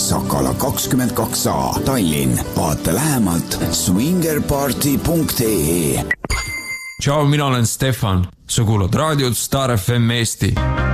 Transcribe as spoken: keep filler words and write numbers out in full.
Sakala kakskümmend kaks A, Tallinn. Vaata lähemalt swingerparty punkt ee. Tšau, mina olen Stefan. Sa kuulad raadiot Star F M Eesti.